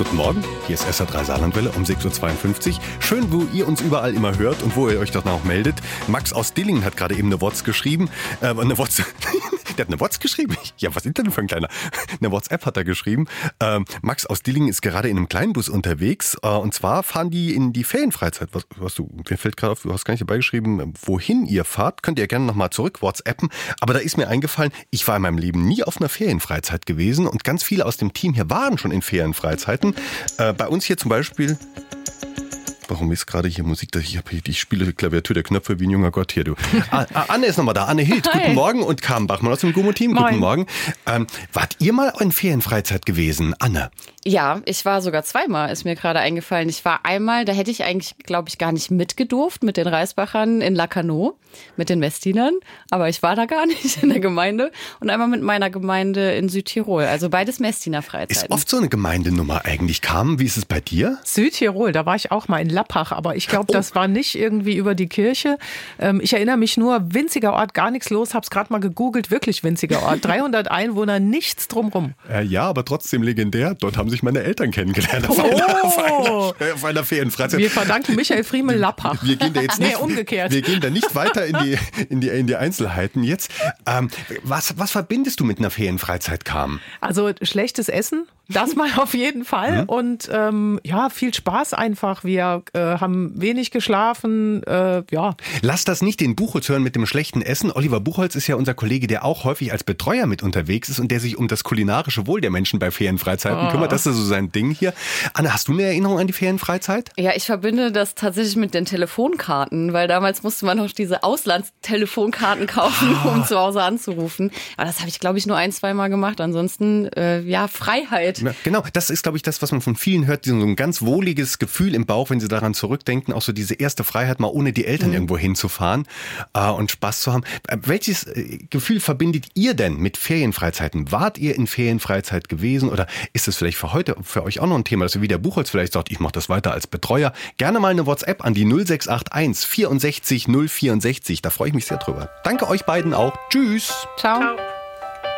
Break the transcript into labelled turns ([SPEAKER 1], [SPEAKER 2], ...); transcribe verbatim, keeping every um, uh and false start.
[SPEAKER 1] Guten Morgen, hier ist S R drei Saarlandwelle um sechs Uhr zweiundfünfzig. Schön, wo ihr uns überall immer hört und wo ihr euch dann auch meldet. Max aus Dillingen hat gerade eben eine WhatsApp geschrieben. Äh, eine WhatsApp... Der hat eine WhatsApp geschrieben? Ja, was ist denn für ein kleiner? Eine WhatsApp hat er geschrieben. Ähm, Max aus Dillingen ist gerade in einem Kleinbus unterwegs. Äh, und zwar fahren die in die Ferienfreizeit. Was, was du, mir fällt gerade auf, du hast gar nicht dabei geschrieben, wohin ihr fahrt. Könnt ihr gerne nochmal zurück WhatsAppen. Aber da ist mir eingefallen, ich war in meinem Leben nie auf einer Ferienfreizeit gewesen. Und ganz viele aus dem Team hier waren schon in Ferienfreizeiten. Äh, bei uns hier zum Beispiel... Warum ist gerade hier Musik? Ich, hab, ich spiele die Klaviatur der Knöpfe wie ein junger Gott hier, du. Ah, Anne ist nochmal da. Anne Hild, Hi. Guten Morgen. Und Carmen Bachmann aus dem Gummo-Team, guten Morgen. Ähm, wart ihr mal in Ferienfreizeit gewesen, Anne?
[SPEAKER 2] Ja, ich war sogar zweimal, ist mir gerade eingefallen. Ich war einmal, da hätte ich eigentlich, glaube ich, gar nicht mitgedurft mit den Reisbachern in Lacanau, mit den Messdinern. Aber ich war da gar nicht in der Gemeinde. Und einmal mit meiner Gemeinde in Südtirol. Also beides Messdiener Freizeiten.
[SPEAKER 1] Ist oft so eine Gemeindenummer eigentlich, Carmen. Wie ist es bei dir?
[SPEAKER 3] Südtirol, da war ich auch mal in Lappach. Aber ich glaube, das war nicht irgendwie über die Kirche. Ich erinnere mich nur, winziger Ort, gar nichts los. Hab's gerade mal gegoogelt, wirklich winziger Ort. dreihundert Einwohner, nichts drumrum.
[SPEAKER 1] Äh, ja, aber trotzdem legendär. Dort haben sich meine Eltern kennengelernt auf, oh. einer, auf, einer, auf einer Ferienfreizeit.
[SPEAKER 3] Wir verdanken Michael Friemel Lappach.
[SPEAKER 1] Wir gehen da jetzt nicht,
[SPEAKER 3] nee, umgekehrt.
[SPEAKER 1] Wir gehen da nicht weiter in die, in die, in die Einzelheiten jetzt. Ähm, was, was verbindest du mit einer Ferienfreizeit, Carmen?
[SPEAKER 3] Also schlechtes Essen, das mal auf jeden Fall. Mhm. Und ähm, ja, viel Spaß einfach. Wir äh, haben wenig geschlafen. Äh, ja.
[SPEAKER 1] Lass das nicht den Buchholz hören mit dem schlechten Essen. Oliver Buchholz ist ja unser Kollege, der auch häufig als Betreuer mit unterwegs ist und der sich um das kulinarische Wohl der Menschen bei Ferienfreizeiten oh. kümmert. Das ist so sein Ding hier. Anne, hast du eine Erinnerung an die Ferienfreizeit?
[SPEAKER 2] Ja, ich verbinde das tatsächlich mit den Telefonkarten, weil damals musste man noch diese Auslandstelefonkarten kaufen, oh. um zu Hause anzurufen. Aber das habe ich, glaube ich, nur ein, zwei Mal gemacht. Ansonsten, äh, ja, Freiheit.
[SPEAKER 1] Ja, genau, das ist, glaube ich, das, was man von vielen hört, so ein ganz wohliges Gefühl im Bauch, wenn sie daran zurückdenken, auch so diese erste Freiheit, mal ohne die Eltern mhm. irgendwo hinzufahren äh, und Spaß zu haben. Äh, welches äh, Gefühl verbindet ihr denn mit Ferienfreizeiten? Wart ihr in Ferienfreizeit gewesen oder ist es vielleicht für heute für euch auch noch ein Thema, dass ihr wie der Buchholz vielleicht sagt, ich mache das weiter als Betreuer? Gerne mal eine WhatsApp an die null sechs acht eins vierundsechzig null vierundsechzig. Da freue ich mich sehr drüber. Danke euch beiden auch. Tschüss.
[SPEAKER 2] Ciao. Ciao.